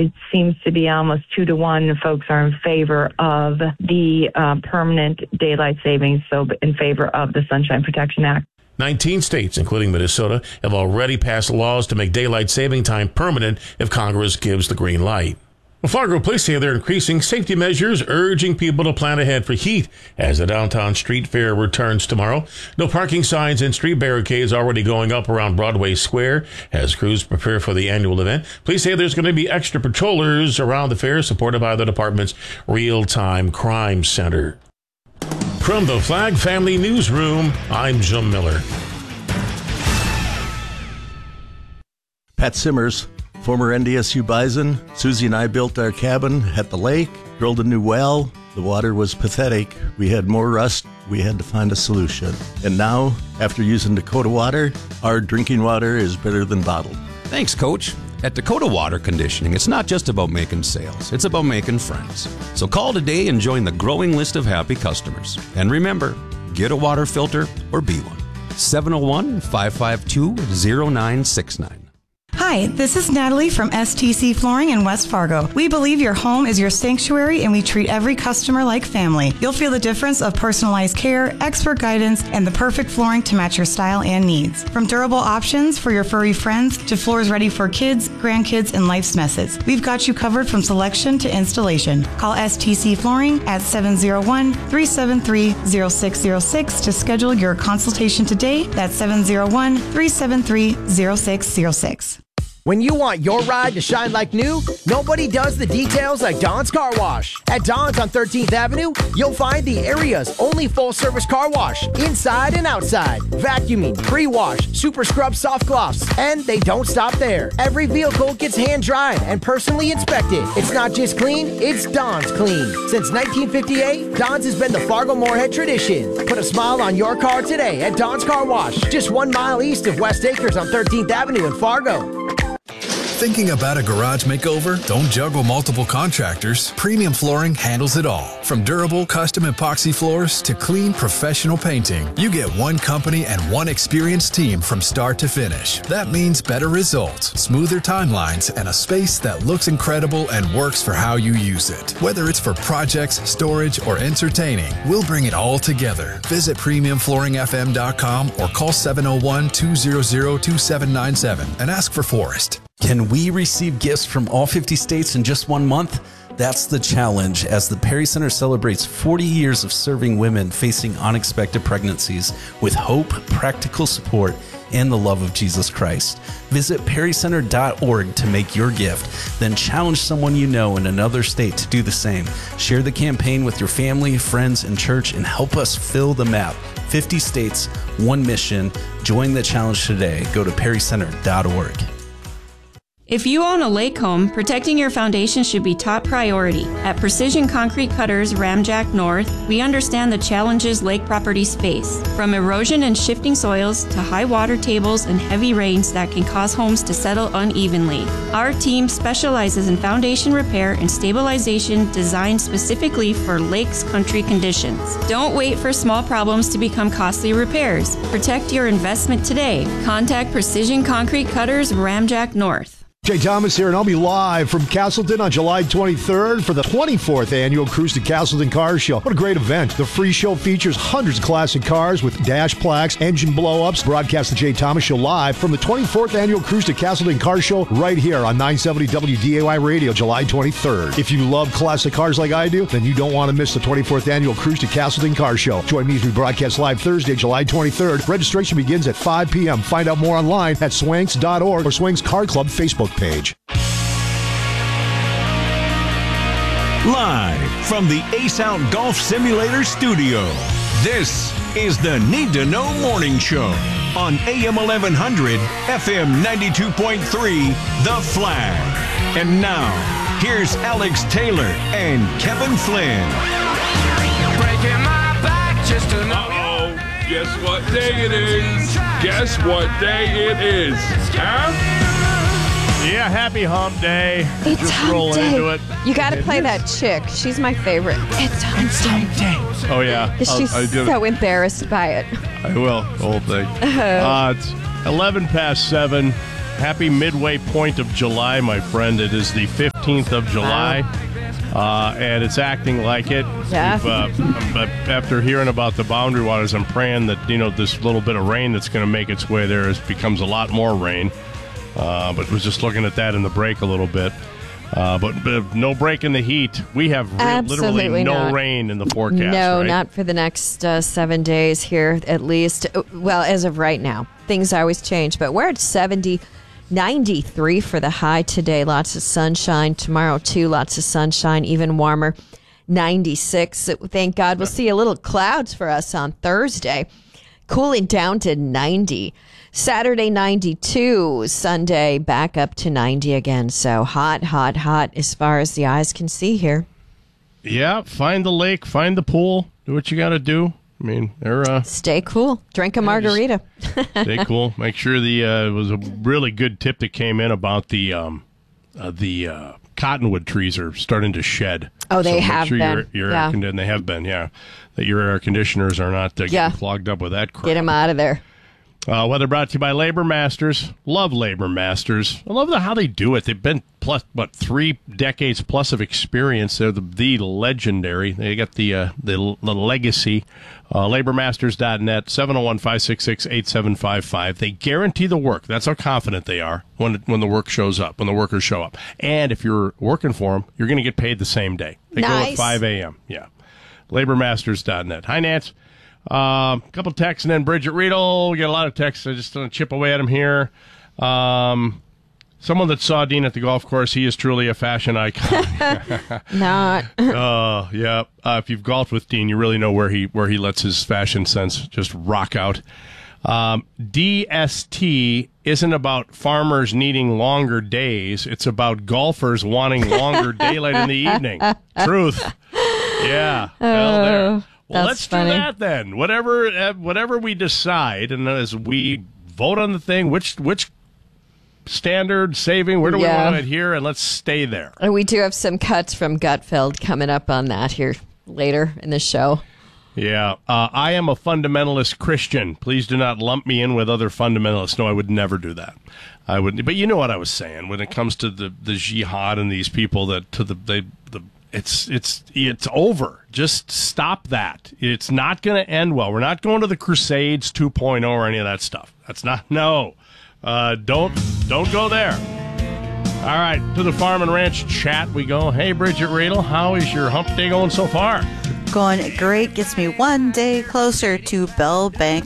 it seems to be almost 2-to-1. Folks are in favor of the permanent daylight savings, so in favor of the Sunshine Protection Act. 19 states, including Minnesota, have already passed laws to make daylight saving time permanent if Congress gives the green light. Fargo police say they're increasing safety measures, urging people to plan ahead for heat as the downtown street fair returns tomorrow. No parking signs and street barricades already going up around Broadway Square as crews prepare for the annual event. Police say there's going to be extra patrollers around the fair, supported by the department's real-time crime center. From the Flag Family Newsroom, I'm Jim Miller. Pat Simmers, former NDSU Bison. Susie and I built our cabin at the lake, drilled a new well. The water was pathetic. We had more rust. We had to find a solution. And now, after using Dakota Water, our drinking water is better than bottled. Thanks, Coach. At Dakota Water Conditioning, it's not just about making sales, it's about making friends. So call today and join the growing list of happy customers. And remember, get a water filter or be one. 701-552-0969. Hi, this is Natalie from STC Flooring in West Fargo. We believe your home is your sanctuary and we treat every customer like family. You'll feel the difference of personalized care, expert guidance, and the perfect flooring to match your style and needs. From durable options for your furry friends to floors ready for kids, grandkids, and life's messes. We've got you covered from selection to installation. Call STC Flooring at 701-373-0606 to schedule your consultation today. That's 701-373-0606. When you want your ride to shine like new, nobody does the details like Don's Car Wash. At Don's on 13th Avenue, you'll find the area's only full-service car wash, inside and outside. Vacuuming, pre-wash, super scrub soft gloss, and they don't stop there. Every vehicle gets hand-dried and personally inspected. It's not just clean, it's Don's clean. Since 1958, Don's has been the Fargo-Moorhead tradition. Put a smile on your car today at Don's Car Wash, just 1 mile east of West Acres on 13th Avenue in Fargo. Thinking about a garage makeover? Don't juggle multiple contractors. Premium Flooring handles it all. From durable custom epoxy floors to clean professional painting, you get one company and one experienced team from start to finish. That means better results, smoother timelines, and a space that looks incredible and works for how you use it. Whether it's for projects, storage, or entertaining, we'll bring it all together. Visit PremiumFlooringFM.com or call 701-200-2797 and ask for Forrest. Can we receive gifts from all 50 states in just 1 month? That's the challenge as the Perry Center celebrates 40 years of serving women facing unexpected pregnancies with hope, practical support, and the love of Jesus Christ. Visit perrycenter.org to make your gift. Then challenge someone you know in another state to do the same. Share the campaign with your family, friends, and church and help us fill the map. 50 states, one mission. Join the challenge today. Go to perrycenter.org. If you own a lake home, protecting your foundation should be top priority. At Precision Concrete Cutters Ramjack North, we understand the challenges lake properties face, from erosion and shifting soils to high water tables and heavy rains that can cause homes to settle unevenly. Our team specializes in foundation repair and stabilization designed specifically for lakes country conditions. Don't wait for small problems to become costly repairs. Protect your investment today. Contact Precision Concrete Cutters Ramjack North. Jay Thomas here, and I'll be live from Castleton on July 23rd for the 24th annual Cruise to Castleton Car Show. What a great event. The free show features hundreds of classic cars with dash plaques, engine blow-ups. Broadcast the Jay Thomas Show live from the 24th annual Cruise to Castleton Car Show right here on 970 WDAY Radio, July 23rd. If you love classic cars like I do, then you don't want to miss the 24th annual Cruise to Castleton Car Show. Join me as we broadcast live Thursday, July 23rd. Registration begins at 5 p.m. Find out more online at swanks.org or Swanks Car Club Facebook page. Live from the Ace Out Golf Simulator studio, this is the Need to Know Morning Show on AM 1100, FM 92.3, The Flag. And now, here's Alex Taylor and Kevin Flynn. Breaking my back just to know. Uh-oh, guess what day it is? Guess what day it is? Huh? Yeah, happy hump day. It's just hump rolling day. into it. You got to play that chick. She's my favorite. It's hump day. Oh, yeah. She's so embarrassed by it. I will, the whole thing. It's 11 past 7. Happy midway point of July, my friend. It is the 15th of July, and it's acting like it. Yeah. But after hearing about the Boundary Waters, I'm praying that, this little bit of rain that's going to make its way there becomes a lot more rain. But was just looking at that in the break a little bit. But no break in the heat. We have literally no rain in the forecast. No, right? not for the next 7 days here, at least. Well, as of right now. Things always change, but we're at 93 for the high today. Lots of sunshine. Tomorrow, too, lots of sunshine, even warmer. 96. Thank God. We'll see a little clouds for us on Thursday. Cooling down to 90. Saturday, 92. Sunday, back up to 90 again. So hot, hot, hot as far as the eyes can see here. Yeah, find the lake, find the pool, do what you got to do. I mean, they're stay cool. Drink a margarita. Stay cool. Make sure it was a really good tip that came in about the cottonwood trees are starting to shed. Oh, they so have make sure been. Your air conditioners, they have been. Yeah, that your air conditioners are not getting clogged up with that crap. Get them out of there. Weather brought to you by Labor Masters. Love Labor Masters. I love how they do it. They've been 3 decades plus of experience. They're the legendary. They got the legacy. LaborMasters.net, 701-566-8755. They guarantee the work. That's how confident they are when the work shows up, when the workers show up. And if you're working for them, you're going to get paid the same day. They go at 5 a.m. Yeah. LaborMasters.net. Hi, Nance. Couple texts, and then Bridget Riedel. We got a lot of texts. I just want to chip away at them here. Someone that saw Dean at the golf course, he is truly a fashion icon. Not. Oh, yeah. If you've golfed with Dean, you really know where he lets his fashion sense just rock out. DST isn't about farmers needing longer days. It's about golfers wanting longer daylight in the evening. Truth. Yeah. Well, there. Well, let's do that then. Whatever we decide, and as we vote on the thing, which standard saving, where do we want to adhere, and let's stay there. And we do have some cuts from Gutfeld coming up on that here later in the show. Yeah. I am a fundamentalist Christian. Please do not lump me in with other fundamentalists. No, I would never do that. I wouldn't. But you know what I was saying when it comes to the jihad and these people it's over. Just stop that. It's not going to end well. We're not going to the Crusades 2.0 or any of that stuff. That's not, no. Don't go there. All right, to the Farm and Ranch chat we go. Hey, Bridget Riedel, how is your hump day going so far? Going great. Gets me one day closer to Bellbank's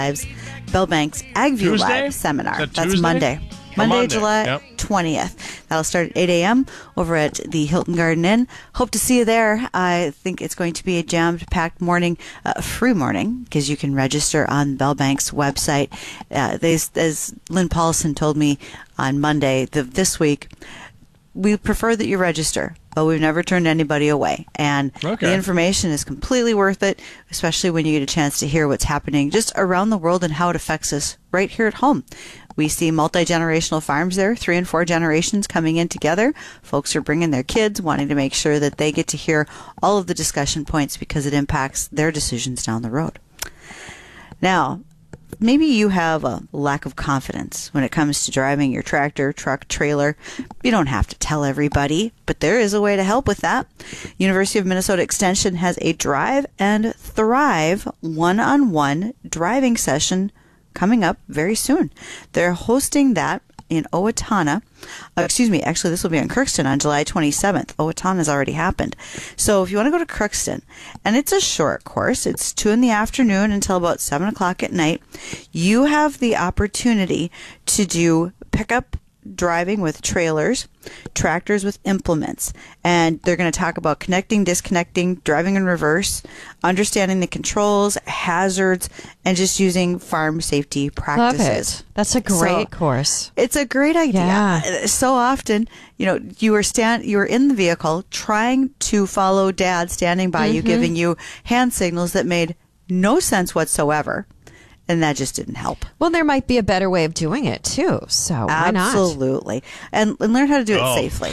AgView Live seminar. That's Tuesday? Monday, July 20th. That'll start at 8 a.m. over at the Hilton Garden Inn. Hope to see you there. I think it's going to be a jammed-packed morning, free morning, because you can register on Bellbank's website. As Lynn Paulson told me on Monday, this week, we prefer that you register, but we've never turned anybody away. And the information is completely worth it, especially when you get a chance to hear what's happening just around the world and how it affects us right here at home. We see multi-generational farms there, 3 and 4 generations coming in together. Folks are bringing their kids, wanting to make sure that they get to hear all of the discussion points because it impacts their decisions down the road. Now, maybe you have a lack of confidence when it comes to driving your tractor, truck, trailer. You don't have to tell everybody, but there is a way to help with that. University of Minnesota Extension has a Drive and Thrive one-on-one driving session coming up very soon. They're hosting that in Owatonna. Actually, this will be in Crookston on July 27th. Owatonna's already happened. So if you want to go to Crookston, and it's a short course, it's 2 in the afternoon until about 7 o'clock at night, you have the opportunity to do pickup driving with trailers, tractors with implements, and they're going to talk about connecting, disconnecting, driving in reverse, understanding the controls, hazards, and just using farm safety practices. Love it. That's a great course. It's a great idea. Yeah. So often, you were in the vehicle trying to follow Dad standing by you, giving you hand signals that made no sense whatsoever. And that just didn't help. Well, there might be a better way of doing it too. So why not? Absolutely, and learn how to do it safely.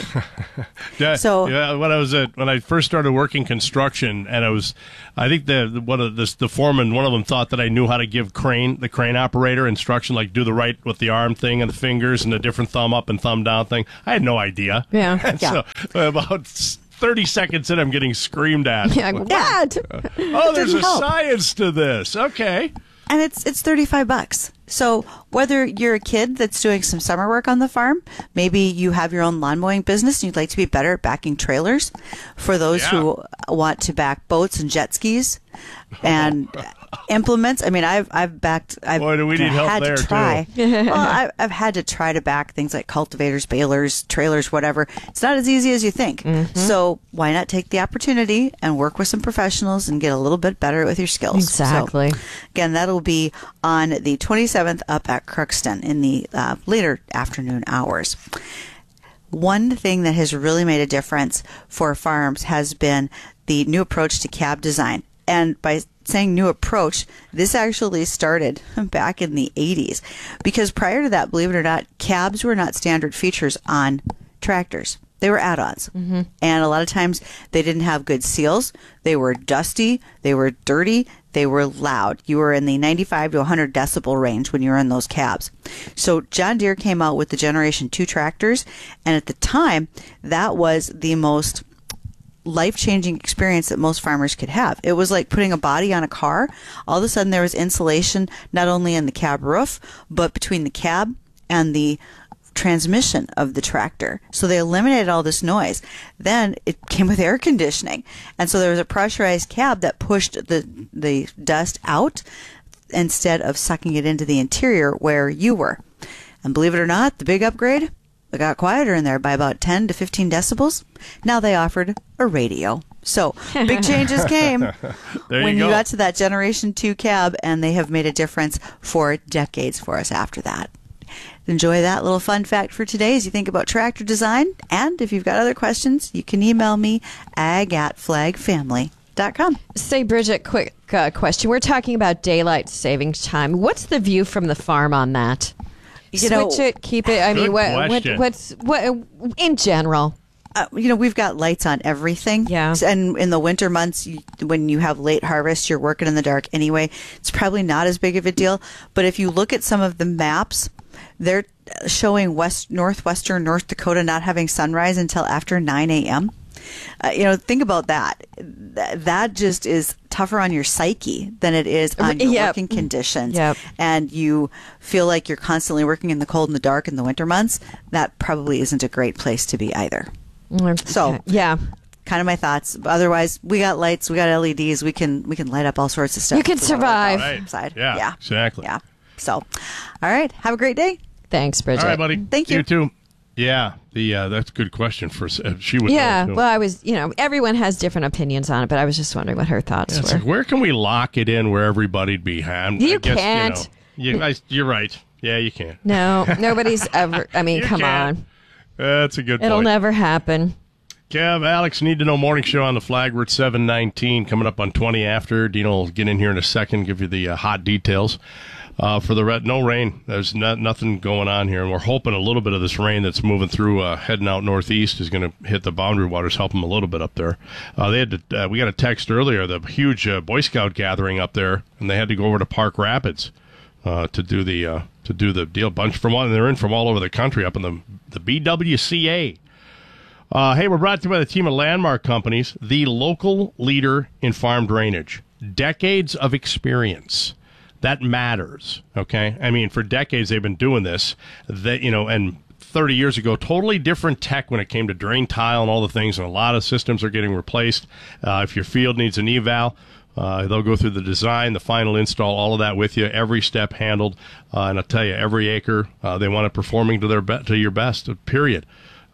When I first started working construction, and I think the foreman, one of them thought that I knew how to give the crane operator instruction, like do the right with the arm thing and the fingers and the different thumb up and thumb down thing. I had no idea. Yeah. So about 30 seconds in, I'm getting screamed at. Yeah, what? There's a science to this. Okay. And it's $35. So whether you're a kid that's doing some summer work on the farm, maybe you have your own lawn mowing business and you'd like to be better at backing trailers. For those who want to back boats and jet skis and implements, I mean, I've Boy, do we need help had there to try. too. Well, I've had to try to back things like cultivators, balers, trailers, whatever. It's not as easy as you think. Mm-hmm. So why not take the opportunity and work with some professionals and get a little bit better with your skills? Exactly. So, again, that'll be on the 27th up at Crookston in the later afternoon hours. One thing that has really made a difference for farms has been the new approach to cab design. And by saying new approach, this actually started back in the 80s. Because prior to that, believe it or not, cabs were not standard features on tractors. They were add-ons. Mm-hmm. And a lot of times they didn't have good seals. They were dusty. They were dirty. They were loud. You were in the 95 to 100 decibel range when you were in those cabs. So John Deere came out with the Generation 2 tractors. And at the time, that was the most life-changing experience that most farmers could have. It was like putting a body on a car. All of a sudden there was insulation not only in the cab roof, but between the cab and the transmission of the tractor. So they eliminated all this noise. Then it came with air conditioning. And so there was a pressurized cab that pushed the dust out instead of sucking it into the interior where you were. And believe it or not, the big upgrade, it got quieter in there by about 10 to 15 decibels. Now they offered a radio. So big changes came when you got to that Generation 2 cab, and they have made a difference for decades for us after that. Enjoy that little fun fact for today as you think about tractor design. And if you've got other questions, you can email me, ag@flagfamily.com. Say, Bridget, quick question. We're talking about daylight savings time. What's the view from the farm on that? Switch it, keep it. I mean, what's in general? We've got lights on everything. Yeah. And in the winter months, when you have late harvest, you're working in the dark anyway. It's probably not as big of a deal. But if you look at some of the maps, they're showing northwestern North Dakota not having sunrise until after 9 a.m. Think about that. That just is tougher on your psyche than it is on your working conditions. Yep. And you feel like you're constantly working in the cold and the dark in the winter months. That probably isn't a great place to be either. So, yeah. Kind of my thoughts. Otherwise, we got lights, we got LEDs, we can light up all sorts of stuff. You can survive. Right. Yeah, exactly. Yeah. So, all right. Have a great day. Thanks, Bridget. All right, buddy. Thank you. You too. Yeah, that's a good question for she would. Yeah, know, too. well, I was, everyone has different opinions on it, but I was just wondering what her thoughts were. Like, where can we lock it in where everybody'd be? You can't. You're right. Yeah, you can't. No, nobody's ever. I mean, come on. That's a good point. It'll never happen. Kev, Alex, Need to Know Morning Show on the flag. We're at 7:19, coming up on 20 after. Dino will get in here in a second, give you the hot details. For the no rain. There's nothing going on here, and we're hoping a little bit of this rain that's moving through, heading out northeast, is going to hit the boundary waters, help them a little bit up there. We got a text earlier, the huge Boy Scout gathering up there, and they had to go over to Park Rapids to do the deal. Bunch they're in from all over the country up in the BWCA. Hey, we're brought to you by the team of Landmark Companies, the local leader in farm drainage. Decades of experience. That matters, okay? I mean, for decades they've been doing this. And 30 years ago, totally different tech when it came to drain tile and all the things, and a lot of systems are getting replaced. If your field needs an eval, they'll go through the design, the final install, all of that with you, every step handled. And I'll tell you, every acre, they want it performing to your best, period.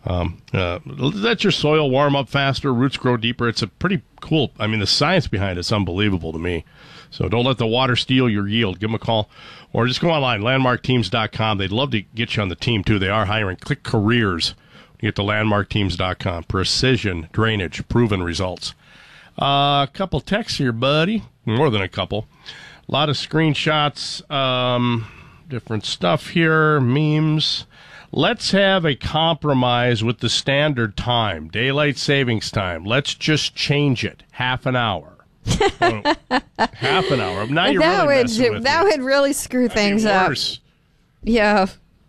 Let your soil warm up faster, roots grow deeper. It's a pretty cool, the science behind it's unbelievable to me. So don't let the water steal your yield. Give them a call or just go online, landmarkteams.com. They'd love to get you on the team, too. They are hiring. Click careers. You get to landmarkteams.com. Precision drainage, proven results. A couple texts here, buddy. More than a couple. A lot of screenshots, different stuff here, memes. Let's have a compromise with the standard time, daylight savings time. Let's just change it, half an hour. Half an hour. Now you're really messing with that me. would really screw things up. Yeah.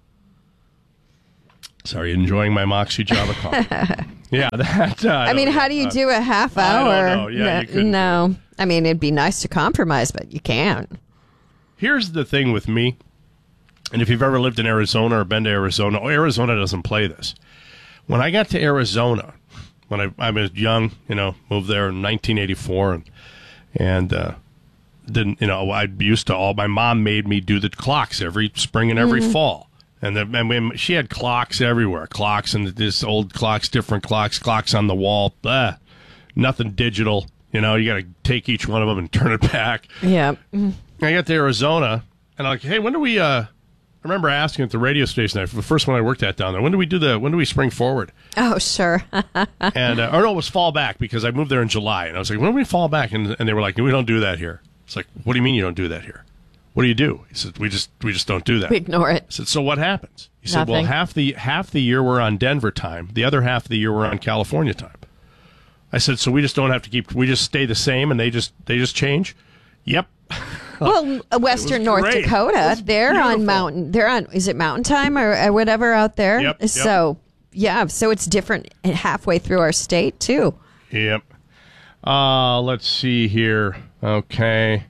Sorry, enjoying my Moxie Java coffee. Yeah, that. I mean, how do you do a half hour? I don't know. Yeah, you couldn't. No. I mean, it'd be nice to compromise, but you can't. Here's the thing with me, and if you've ever lived in Arizona or been to Arizona, Arizona doesn't play this. When I got to Arizona, when I was young, moved there in 1984, and didn't, I used to my mom made me do the clocks every spring and every fall. And she had clocks everywhere, clocks and this old clocks, different clocks on the wall. Nothing digital. You got to take each one of them and turn it back. Yeah. I got to Arizona, and I'm like, hey, when do we? I remember asking at the radio station, the first one I worked at down there, when do we spring forward? Oh, sure. And or no, it was fall back because I moved there in July, and I was like, when do we fall back? And they were like, we don't do that here. It's like, what do you mean you don't do that here? What do you do? He said, we just don't do that. We ignore it. I said, so what happens? He said, Nothing. well, half the year we're on Denver time, the other half of the year we're on California time. I said, so we just don't have to we just stay the same and they just change? Yep. Well, Western North Dakota, they're on mountain. They're on, is it mountain time or whatever out there? Yep. So, yeah, so it's different halfway through our state, too. Yep. Let's see here. Okay.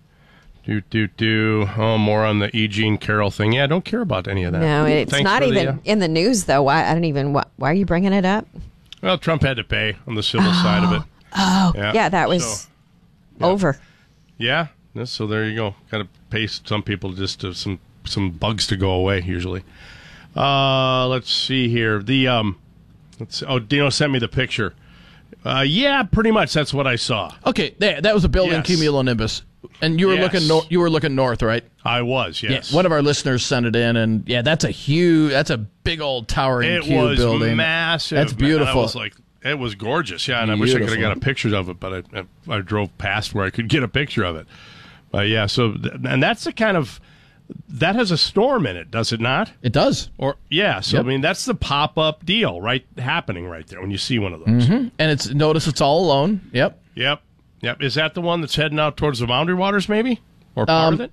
Oh, more on the E. Jean Carroll thing. Yeah, I don't care about any of that. No, it's Thanks not for even in the news, though. Why are you bringing it up? Well, Trump had to pay on the civil side of it. Oh, yeah, that was over. Yeah, so there you go. Got to pay some people just to some bugs to go away, usually. Let's see here. Dino sent me the picture. Yeah, pretty much. That's what I saw. Okay, that was a building cumulonimbus. And you were looking north, right? I was, yes. Yeah, one of our listeners sent it in, and that's a big old towering cube building. It was massive. That's beautiful. It was gorgeous, yeah. And I wish I could have got a picture of it, but I drove past where I could get a picture of it. Yeah. So, and that's the kind of that has a storm in it, does it not? It does. So yep. I mean, that's the pop-up deal, happening right there when you see one of those. Mm-hmm. And it's all alone. Yep. Is that the one that's heading out towards the Boundary Waters, maybe, or part of it?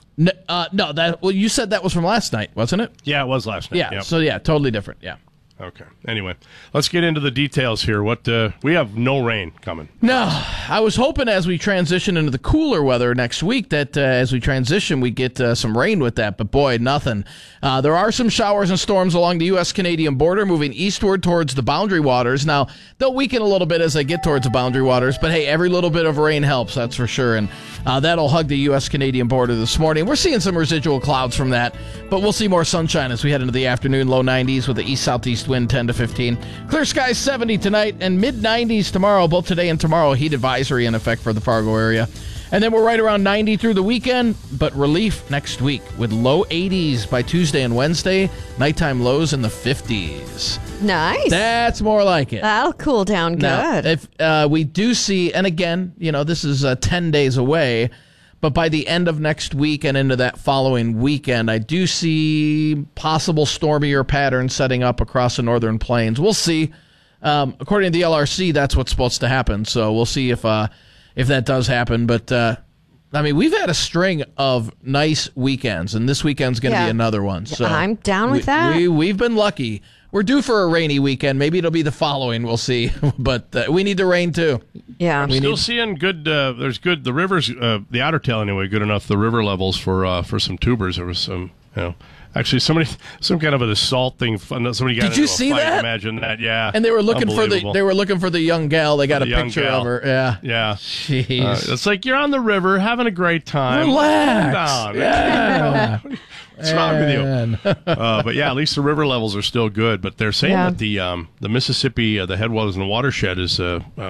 No. You said that was from last night, wasn't it? Yeah, it was last night. Yeah. Yep. So totally different. Yeah. Okay. Anyway, let's get into the details here. We have no rain coming. No, I was hoping as we transition into the cooler weather next week that as we transition we get some rain with that, but boy, nothing. There are some showers and storms along the U.S.-Canadian border moving eastward towards the Boundary Waters. Now, they'll weaken a little bit as they get towards the Boundary Waters, but hey, every little bit of rain helps, that's for sure, and that'll hug the U.S.-Canadian border this morning. We're seeing some residual clouds from that, but we'll see more sunshine as we head into the afternoon, low 90s with the east-southeast wind 10 to 15. Clear skies 70 tonight and mid-90s tomorrow. Both today and tomorrow, heat advisory in effect for the Fargo area. And then we're right around 90 through the weekend, but relief next week with low 80s by Tuesday and Wednesday. Nighttime lows in the 50s. Nice. That's more like it. That'll cool down good. Now, if we do see, and again, this is 10 days away, but by the end of next week and into that following weekend, I do see possible stormier patterns setting up across the northern plains. We'll see. According to the LRC, that's what's supposed to happen. So we'll see if that does happen. But we've had a string of nice weekends, and this weekend's going to be another one. So I'm down with that. We've been lucky. We're due for a rainy weekend. Maybe it'll be the following. We'll see. But we need the rain, too. Yeah. I'm still seeing good. There's good. The rivers, the Otter Tail anyway, good enough. The river levels for some tubers. There was some, actually some kind of an assault thing. Somebody got Did you into a see fight. that? Imagine that. Yeah. And they were looking for the young gal. They got a picture of her. Yeah. Yeah. Jeez. It's like you're on the river having a great time. Relax. Calm down. Yeah. What's wrong with you? But yeah, at least the river levels are still good. But they're saying that the Mississippi, the headwaters and the watershed is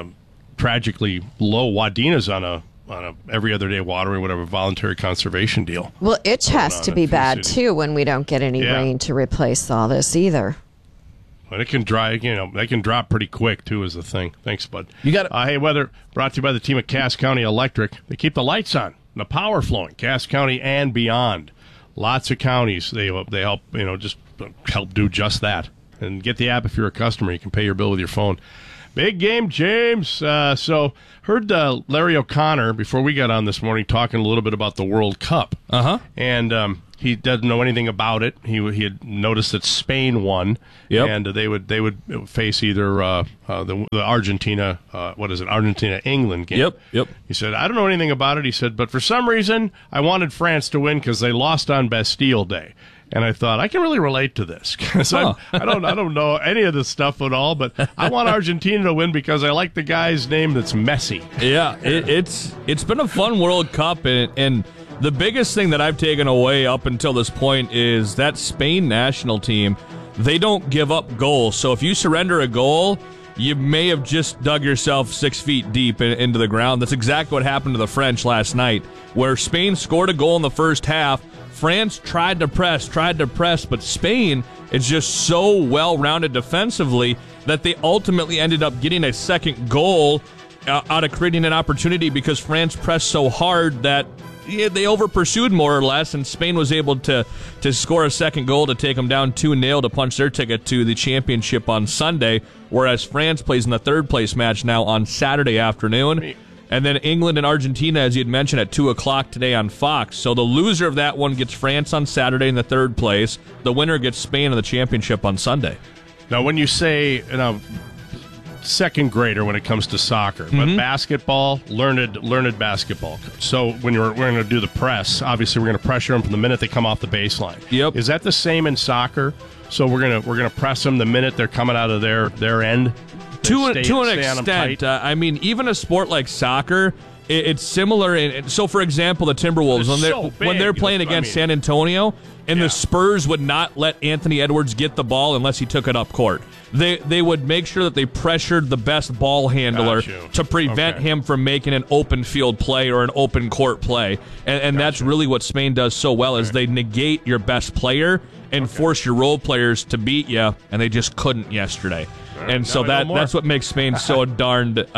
tragically low. Wadeena's on a every other day watering, whatever, voluntary conservation deal. Well, it has to be bad too when we don't get any rain to replace all this either. But it can dry, they can drop pretty quick too. Is the thing. Thanks, bud. You got hey, weather brought to you by the team at Cass County Electric. They keep the lights on the power flowing, Cass County and beyond. Lots of counties, they help, just help do just that. And get the app if you're a customer. You can pay your bill with your phone. Big game, James. So heard Larry O'Connor, before we got on this morning, talking a little bit about the World Cup. Uh-huh. And he doesn't know anything about it. He had noticed that Spain won. Yep. And they would face either the Argentina, Argentina-England game. Yep. He said, I don't know anything about it. He said, but for some reason, I wanted France to win because they lost on Bastille Day. And I thought, I can really relate to this because I don't know any of this stuff at all, but I want Argentina to win because I like the guy's name that's Messi. Yeah, it's been a fun World Cup, and the biggest thing that I've taken away up until this point is that Spain national team, they don't give up goals. So if you surrender a goal, you may have just dug yourself 6 feet deep into the ground. That's exactly what happened to the French last night, where Spain scored a goal in the first half. France tried to press, but Spain is just so well-rounded defensively that they ultimately ended up getting a second goal out of creating an opportunity because France pressed so hard that they over-pursued more or less, and Spain was able to score a second goal to take them down 2-0 to punch their ticket to the championship on Sunday, whereas France plays in the third-place match now on Saturday afternoon. And then England and Argentina, as you had mentioned, at 2 o'clock today on Fox. So the loser of that one gets France on Saturday in the third place. The winner gets Spain in the championship on Sunday. Now, when you say second grader when it comes to soccer, but basketball, learned basketball. So when we're going to do the press, obviously we're going to pressure them from the minute they come off the baseline. Yep. Is that the same in soccer? So we're gonna press them the minute they're coming out of their end. To an extent, I mean, even a sport like soccer, it's similar. So, for example, the Timberwolves, when they're playing against San Antonio, and the Spurs would not let Anthony Edwards get the ball unless he took it up court. They would make sure that they pressured the best ball handler to prevent him from making an open field play or an open court play. And that's really what Spain does so well, is they negate your best player and force your role players to beat you, and they just couldn't yesterday. And so that's what makes Spain so darn good,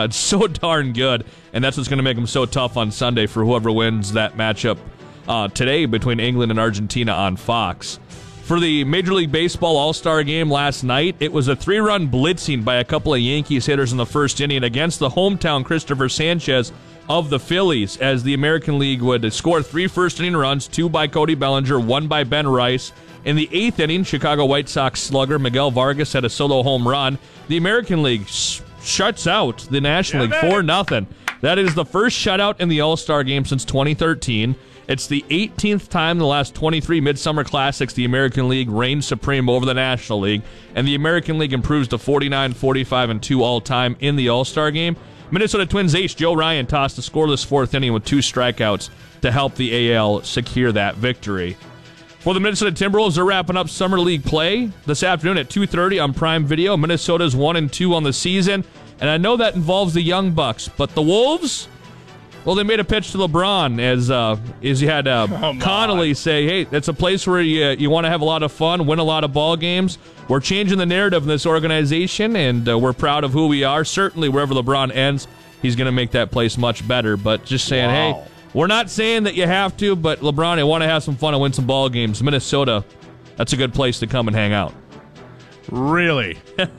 and that's what's going to make them so tough on Sunday for whoever wins that matchup today between England and Argentina on Fox. For the Major League Baseball All-Star Game last night, it was a 3-run blitzing by a couple of Yankees hitters in the first inning against the hometown Christopher Sanchez of the Phillies, as the American League would score 3 first-inning runs, 2 by Cody Bellinger, 1 by Ben Rice. In the 8th inning, Chicago White Sox slugger Miguel Vargas had a solo home run. The American League shuts out the National League 4-0. That is the first shutout in the All-Star Game since 2013. It's the 18th time in the last 23 Midsummer Classics the American League reigned supreme over the National League, and the American League improves to 49, 45, and 2 all-time in the All-Star Game. Minnesota Twins ace Joe Ryan tossed a scoreless 4th inning with 2 strikeouts to help the AL secure that victory. For the Minnesota Timberwolves, they're wrapping up Summer League play this afternoon at 2:30 on Prime Video. Minnesota's 1-2 on the season, and I know that involves the Young Bucks, but the Wolves, well, they made a pitch to LeBron as you had Connolly say, hey, it's a place where you want to have a lot of fun, win a lot of ball games. We're changing the narrative in this organization, and we're proud of who we are. Certainly, wherever LeBron ends, he's going to make that place much better, but just saying, hey, we're not saying that you have to, but LeBron, I want to have some fun and win some ball games. Minnesota, that's a good place to come and hang out. Really?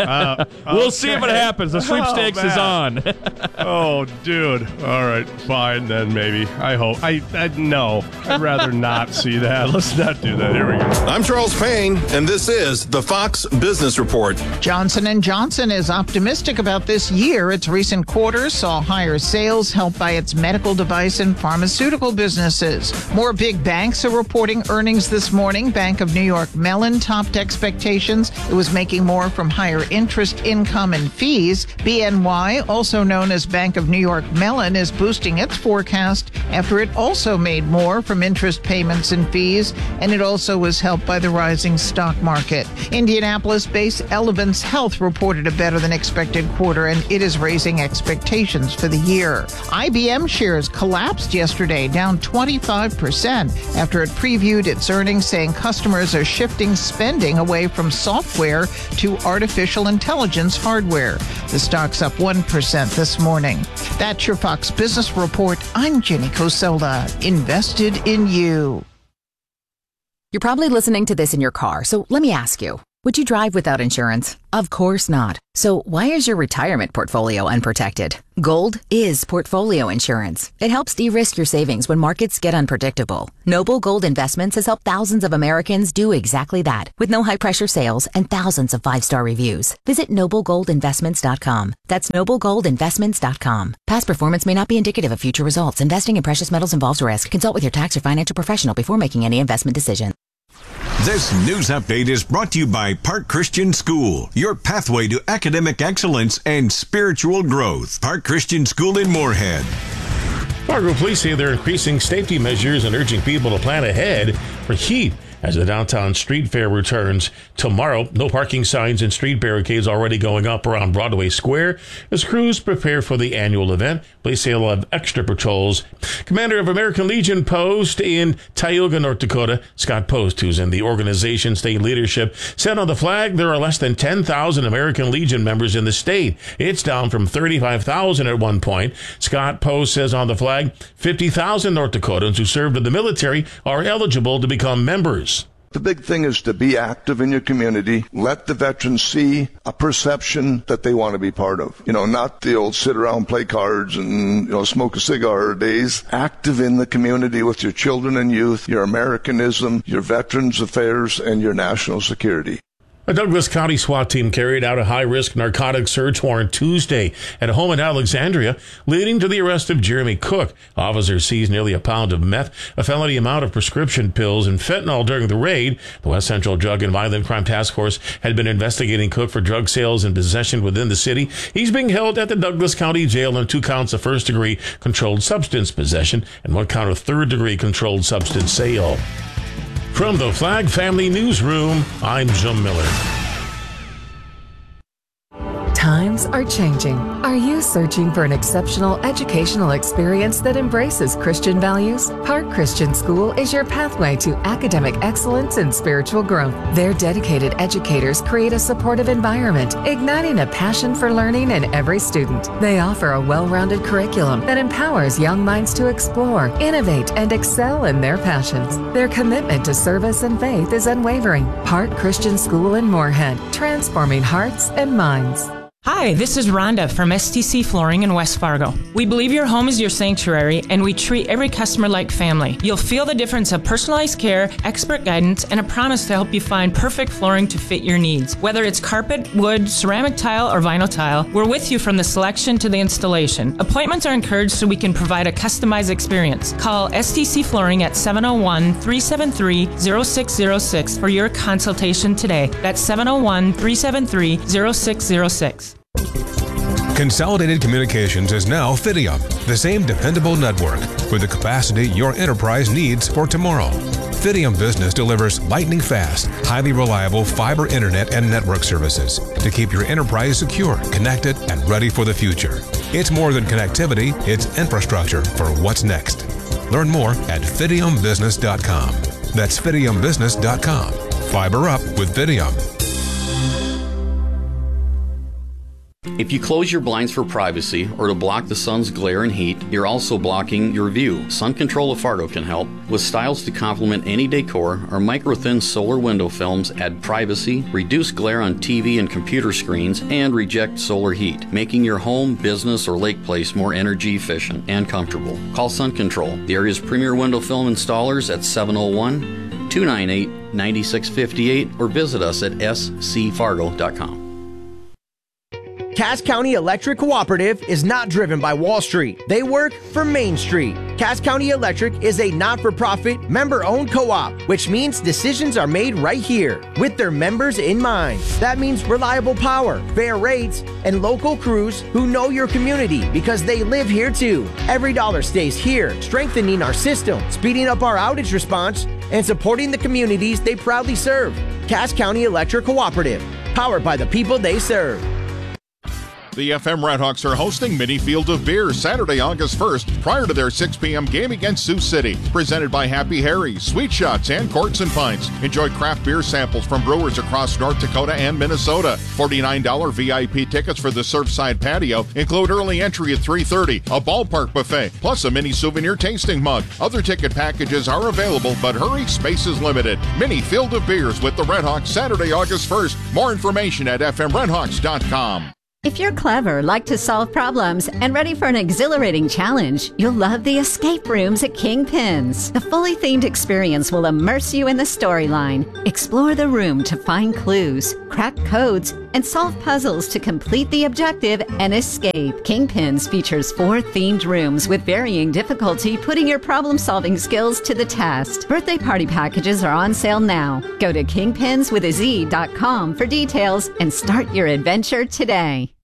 We'll see if it happens. The sweepstakes is on. Oh, dude. All right, fine then, maybe. I hope. No, I'd rather not see that. Let's not do that. Here we go. I'm Charles Payne, and this is the Fox Business Report. Johnson & Johnson is optimistic about this year. Its recent quarters saw higher sales helped by its medical device and pharmaceutical businesses. More big banks are reporting earnings this morning. Bank of New York Mellon topped expectations. It was making more from higher interest income and fees. BNY, also known as Bank of New York Mellon, is boosting its forecast after it also made more from interest payments and fees, and it also was helped by the rising stock market. Indianapolis-based Elevance Health reported a better-than-expected quarter, and it is raising expectations for the year. IBM shares collapsed yesterday, down 25% after it previewed its earnings, saying customers are shifting spending away from software to artificial intelligence hardware. The stock's up 1% this morning. That's your Fox Business Report. I'm Jenny Coselda. Invested in you. You're probably listening to this in your car, so let me ask you, would you drive without insurance? Of course not. So why is your retirement portfolio unprotected? Gold is portfolio insurance. It helps de-risk your savings when markets get unpredictable. Noble Gold Investments has helped thousands of Americans do exactly that, with no high-pressure sales and thousands of 5-star reviews. Visit noblegoldinvestments.com. That's noblegoldinvestments.com. Past performance may not be indicative of future results. Investing in precious metals involves risk. Consult with your tax or financial professional before making any investment decision. This news update is brought to you by Park Christian School, your pathway to academic excellence and spiritual growth. Park Christian School in Moorhead. Fargo police say they're increasing safety measures and urging people to plan ahead for heat as the downtown street fair returns tomorrow. No parking signs and street barricades already going up around Broadway Square as crews prepare for the annual event. Police say they'll have extra patrols. Commander of American Legion Post in Tioga, North Dakota, Scott Post, who's in the organization's state leadership, said on the flag there are less than 10,000 American Legion members in the state. It's down from 35,000 at one point. Scott Post says on the flag, 50,000 North Dakotans who served in the military are eligible to become members. The big thing is to be active in your community. Let the veterans see a perception that they want to be part of. Not the old sit around, play cards and, smoke a cigar days. Active in the community with your children and youth, your Americanism, your veterans affairs, and your national security. A Douglas County SWAT team carried out a high-risk narcotic search warrant Tuesday at a home in Alexandria, leading to the arrest of Jeremy Cook. Officers seized nearly a pound of meth, a felony amount of prescription pills, and fentanyl during the raid. The West Central Drug and Violent Crime Task Force had been investigating Cook for drug sales and possession within the city. He's being held at the Douglas County Jail on 2 counts of first-degree controlled substance possession and 1 count of third-degree controlled substance sale. From the Flag Family Newsroom, I'm Jim Miller. Times are changing. Are you searching for an exceptional educational experience that embraces Christian values? Park Christian School is your pathway to academic excellence and spiritual growth. Their dedicated educators create a supportive environment, igniting a passion for learning in every student. They offer a well-rounded curriculum that empowers young minds to explore, innovate, and excel in their passions. Their commitment to service and faith is unwavering. Park Christian School in Moorhead, transforming hearts and minds. Hi, this is Rhonda from STC Flooring in West Fargo. We believe your home is your sanctuary, and we treat every customer like family. You'll feel the difference of personalized care, expert guidance, and a promise to help you find perfect flooring to fit your needs. Whether it's carpet, wood, ceramic tile, or vinyl tile, we're with you from the selection to the installation. Appointments are encouraged so we can provide a customized experience. Call STC Flooring at 701-373-0606 for your consultation today. That's 701-373-0606. Consolidated Communications is now Fidium, the same dependable network with the capacity your enterprise needs for tomorrow. Fidium Business delivers lightning-fast, highly reliable fiber internet and network services to keep your enterprise secure, connected, and ready for the future. It's more than connectivity, it's infrastructure for what's next. Learn more at fidiumbusiness.com. That's fidiumbusiness.com. Fiber up with Fidium. If you close your blinds for privacy or to block the sun's glare and heat, you're also blocking your view. Sun Control of Fargo can help. With styles to complement any decor, our micro-thin solar window films add privacy, reduce glare on TV and computer screens, and reject solar heat, making your home, business, or lake place more energy efficient and comfortable. Call Sun Control, the area's premier window film installers, at 701-298-9658 or visit us at scfargo.com. Cass County Electric Cooperative is not driven by Wall Street. They work for Main Street. Cass County Electric is a not-for-profit, member-owned co-op, which means decisions are made right here with their members in mind. That means reliable power, fair rates, and local crews who know your community because they live here too. Every dollar stays here, strengthening our system, speeding up our outage response, and supporting the communities they proudly serve. Cass County Electric Cooperative, powered by the people they serve. The FM Redhawks are hosting Mini Field of Beer Saturday, August 1st, prior to their 6 p.m. game against Sioux City. Presented by Happy Harry's, Sweet Shots, and Courts and Pints. Enjoy craft beer samples from brewers across North Dakota and Minnesota. $49 VIP tickets for the Surfside Patio include early entry at 3:30, a ballpark buffet, plus a mini souvenir tasting mug. Other ticket packages are available, but hurry, space is limited. Mini Field of Beers with the Redhawks Saturday, August 1st. More information at fmredhawks.com. If you're clever, like to solve problems, and ready for an exhilarating challenge, you'll love the escape rooms at Kingpins. The fully themed experience will immerse you in the storyline. Explore the room to find clues, crack codes, and solve puzzles to complete the objective and escape. Kingpins features 4 themed rooms with varying difficulty, putting your problem-solving skills to the test. Birthday party packages are on sale now. Go to kingpinswithaz.com for details and start your adventure today.